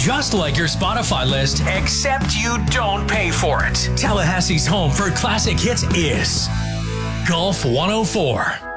just like your Spotify list, except you don't pay for it. Tallahassee's home for classic hits is Golf 104.